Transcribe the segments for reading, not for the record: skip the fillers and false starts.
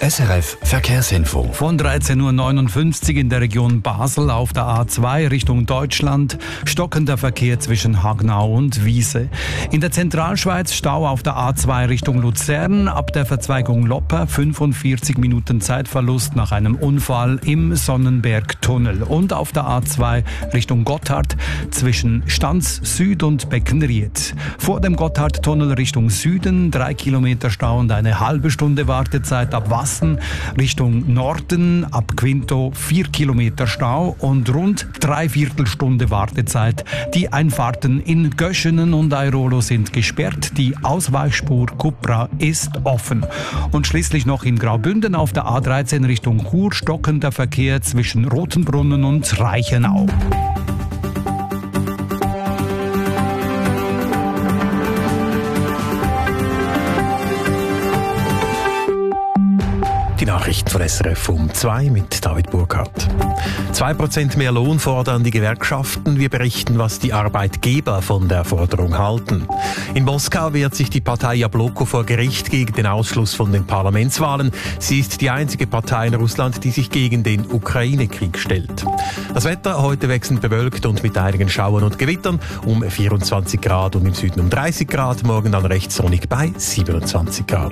SRF Verkehrsinfo. Von 13.59 Uhr in der Region Basel auf der A2 Richtung Deutschland. Stockender Verkehr zwischen Hagnau und Wiese. In der Zentralschweiz Stau auf der A2 Richtung Luzern. Ab der Verzweigung Lopper 45 Minuten Zeitverlust nach einem Unfall im Sonnenbergtunnel. Und auf der A2 Richtung Gotthard zwischen Stanz Süd und Beckenried. Vor dem Gotthardtunnel Richtung Süden 3 Kilometer Stau und eine halbe Stunde Wartezeit ab Wassen Richtung Norden, ab Quinto 4 Kilometer Stau und rund 3/4 Stunde Wartezeit. Die Einfahrten in Göschenen und Airolo sind gesperrt, die Ausweichspur Kupra ist offen. Und schließlich noch in Graubünden auf der A13 Richtung Chur stockender Verkehr zwischen Rotenbrunnen und Reichenau. Die Nachrichten von SRF um 2 mit David Burkhardt. 2% mehr Lohn fordern die Gewerkschaften. Wir berichten, was die Arbeitgeber von der Forderung halten. In Moskau wehrt sich die Partei Jabloko vor Gericht gegen den Ausschluss von den Parlamentswahlen. Sie ist die einzige Partei in Russland, die sich gegen den Ukraine-Krieg stellt. Das Wetter heute wechselnd bewölkt und mit einigen Schauern und Gewittern um 24 Grad und im Süden um 30 Grad. Morgen dann recht sonnig bei 27 Grad.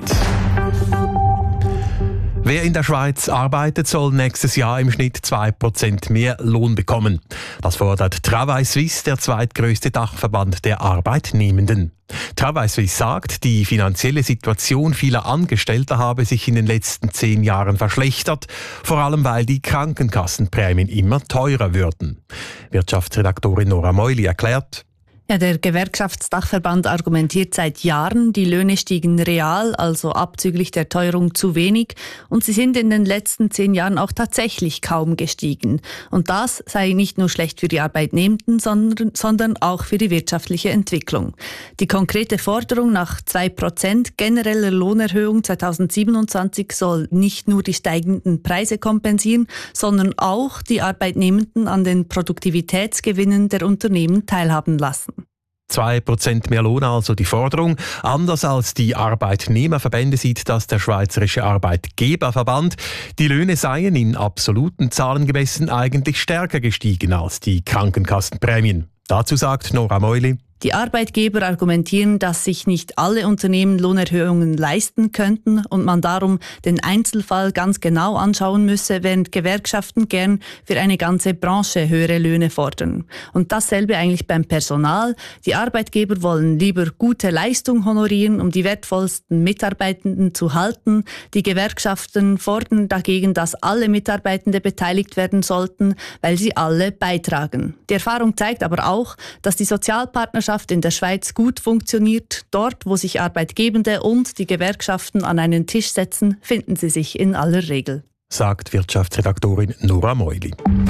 Wer in der Schweiz arbeitet, soll nächstes Jahr im Schnitt 2% mehr Lohn bekommen. Das fordert Travail Suisse, der zweitgrößte Dachverband der Arbeitnehmenden. Travail Suisse sagt, die finanzielle Situation vieler Angestellter habe sich in den letzten 10 Jahren verschlechtert, vor allem weil die Krankenkassenprämien immer teurer würden. Wirtschaftsredaktorin Nora Meuli erklärt: Ja, der Gewerkschaftsdachverband argumentiert seit Jahren, die Löhne stiegen real, also abzüglich der Teuerung, zu wenig und sie sind in den letzten 10 Jahren auch tatsächlich kaum gestiegen. Und das sei nicht nur schlecht für die Arbeitnehmenden, sondern auch für die wirtschaftliche Entwicklung. Die konkrete Forderung nach 2% genereller Lohnerhöhung 2027 soll nicht nur die steigenden Preise kompensieren, sondern auch die Arbeitnehmenden an den Produktivitätsgewinnen der Unternehmen teilhaben lassen. 2% mehr Lohn, also die Forderung. Anders als die Arbeitnehmerverbände sieht das der Schweizerische Arbeitgeberverband. Die Löhne seien in absoluten Zahlen gemessen eigentlich stärker gestiegen als die Krankenkassenprämien. Dazu sagt Nora Meuli: Die Arbeitgeber argumentieren, dass sich nicht alle Unternehmen Lohnerhöhungen leisten könnten und man darum den Einzelfall ganz genau anschauen müsse, während Gewerkschaften gern für eine ganze Branche höhere Löhne fordern. Und dasselbe eigentlich beim Personal. Die Arbeitgeber wollen lieber gute Leistung honorieren, um die wertvollsten Mitarbeitenden zu halten. Die Gewerkschaften fordern dagegen, dass alle Mitarbeitende beteiligt werden sollten, weil sie alle beitragen. Die Erfahrung zeigt aber auch, dass die Sozialpartnerschaft in der Schweiz gut funktioniert. Dort, wo sich Arbeitgebende und die Gewerkschaften an einen Tisch setzen, finden sie sich in aller Regel. Sagt Wirtschaftsredaktorin Nora Meuli.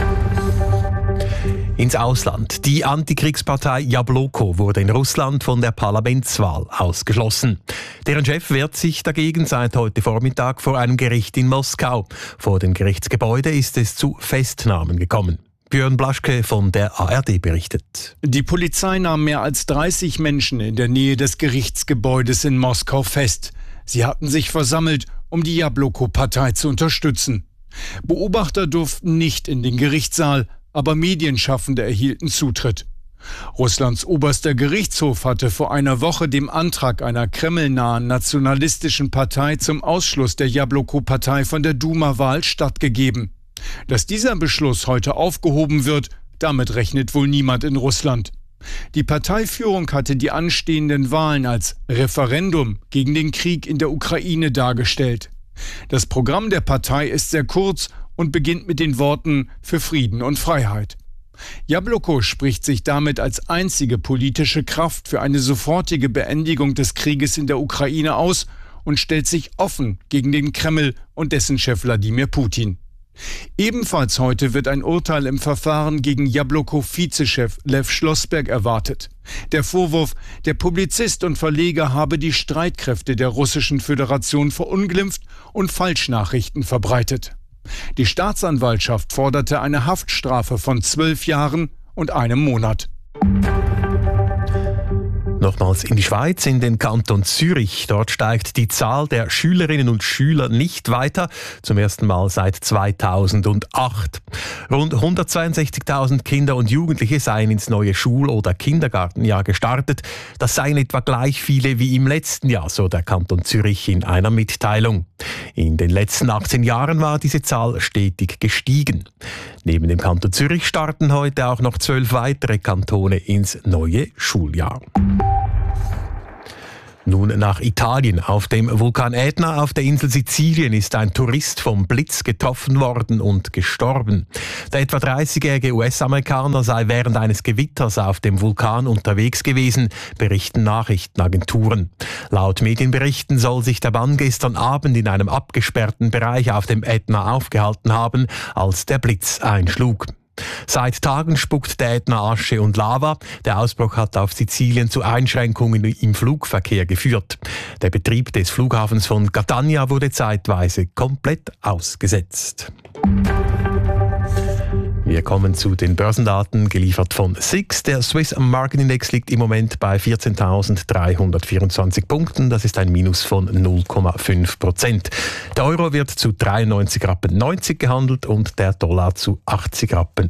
Ins Ausland. Die Antikriegspartei Jabloko wurde in Russland von der Parlamentswahl ausgeschlossen. Deren Chef wehrt sich dagegen seit heute Vormittag vor einem Gericht in Moskau. Vor dem Gerichtsgebäude ist es zu Festnahmen gekommen. Björn Blaschke von der ARD berichtet. Die Polizei nahm mehr als 30 Menschen in der Nähe des Gerichtsgebäudes in Moskau fest. Sie hatten sich versammelt, um die Jabloko-Partei zu unterstützen. Beobachter durften nicht in den Gerichtssaal, aber Medienschaffende erhielten Zutritt. Russlands oberster Gerichtshof hatte vor einer Woche dem Antrag einer kremlnahen nationalistischen Partei zum Ausschluss der Jabloko-Partei von der Duma-Wahl stattgegeben. Dass dieser Beschluss heute aufgehoben wird, damit rechnet wohl niemand in Russland. Die Parteiführung hatte die anstehenden Wahlen als Referendum gegen den Krieg in der Ukraine dargestellt. Das Programm der Partei ist sehr kurz und beginnt mit den Worten „für Frieden und Freiheit". Jabloko spricht sich damit als einzige politische Kraft für eine sofortige Beendigung des Krieges in der Ukraine aus und stellt sich offen gegen den Kreml und dessen Chef Wladimir Putin. Ebenfalls heute wird ein Urteil im Verfahren gegen Jabloko-Vizechef Lev Schlossberg erwartet. Der Vorwurf, der Publizist und Verleger habe die Streitkräfte der Russischen Föderation verunglimpft und Falschnachrichten verbreitet. Die Staatsanwaltschaft forderte eine Haftstrafe von 12 Jahren und 1 Monat. Nochmals in die Schweiz, in den Kanton Zürich. Dort steigt die Zahl der Schülerinnen und Schüler nicht weiter, zum ersten Mal seit 2008. Rund 162.000 Kinder und Jugendliche seien ins neue Schul- oder Kindergartenjahr gestartet. Das seien etwa gleich viele wie im letzten Jahr, so der Kanton Zürich in einer Mitteilung. In den letzten 18 Jahren war diese Zahl stetig gestiegen. Neben dem Kanton Zürich starten heute auch noch 12 weitere Kantone ins neue Schuljahr. Nun nach Italien. Auf dem Vulkan Ätna auf der Insel Sizilien ist ein Tourist vom Blitz getroffen worden und gestorben. Der etwa 30-jährige US-Amerikaner sei während eines Gewitters auf dem Vulkan unterwegs gewesen, berichten Nachrichtenagenturen. Laut Medienberichten soll sich der Mann gestern Abend in einem abgesperrten Bereich auf dem Ätna aufgehalten haben, als der Blitz einschlug. Seit Tagen spuckt der Ätna Asche und Lava. Der Ausbruch hat auf Sizilien zu Einschränkungen im Flugverkehr geführt. Der Betrieb des Flughafens von Catania wurde zeitweise komplett ausgesetzt. Wir kommen zu den Börsendaten, geliefert von SIX. Der Swiss Market Index liegt im Moment bei 14.324 Punkten. Das ist ein Minus von 0,5%. Der Euro wird zu 93,90 Rappen gehandelt und der Dollar zu 80,97 Rappen.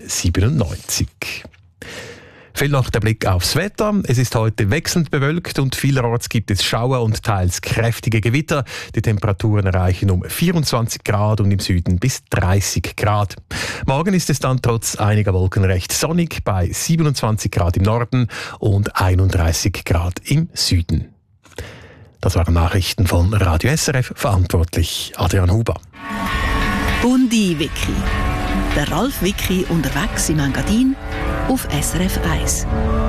Fehlt noch der Blick aufs Wetter. Es ist heute wechselnd bewölkt und vielerorts gibt es Schauer und teils kräftige Gewitter. Die Temperaturen erreichen um 24 Grad und im Süden bis 30 Grad. Morgen ist es dann trotz einiger Wolken recht sonnig bei 27 Grad im Norden und 31 Grad im Süden. Das waren Nachrichten von Radio SRF, verantwortlich Adrian Huber. Bundi-Wiki. Der Ralf Wiki unterwegs im Engadin auf SRF 1.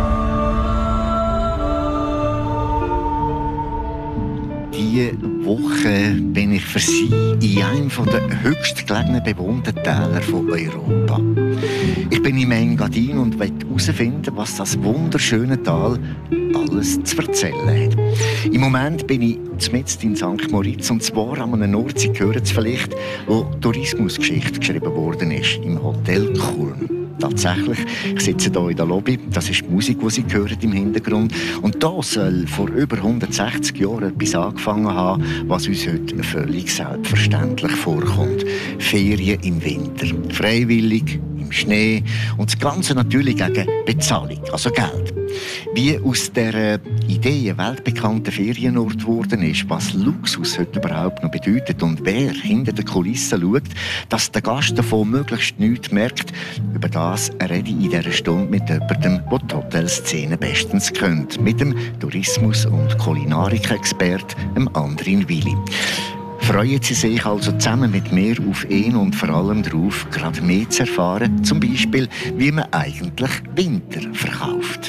Diese Woche bin ich für Sie in einem der höchstgelegenen bewohnten Täler von Europa. Ich bin im Engadin und will herausfinden, was das wunderschöne Tal alles zu erzählen hat. Im Moment bin ich mitten in St. Moritz, und zwar an einem Ort, Sie hören es vielleicht, wo Tourismusgeschichte geschrieben worden ist, im Hotel Kulm. Tatsächlich, ich sitze hier in der Lobby, das ist die Musik, die Sie hören im Hintergrund. Und da soll vor über 160 Jahren etwas angefangen haben, was uns heute völlig selbstverständlich vorkommt. Ferien im Winter, freiwillig, im Schnee und das Ganze natürlich gegen Bezahlung, also Geld. Wie aus dieser Idee ein weltbekannter Ferienort geworden ist, was Luxus heute überhaupt noch bedeutet und wer hinter den Kulissen schaut, dass der Gast davon möglichst nichts merkt, über das rede ich in dieser Stunde mit jemandem, der die Hotelszene bestens kennt, mit dem Tourismus- und Kulinarik-Expert Andrin Willi. Freuen Sie sich also zusammen mit mir auf ihn und vor allem darauf, gerade mehr zu erfahren, zum Beispiel, wie man eigentlich Winter verkauft.